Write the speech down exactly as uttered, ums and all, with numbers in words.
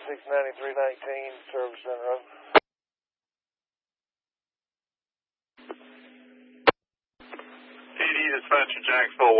six ninety-three nineteen, Service Center Road. P D dispatcher Jacksonville.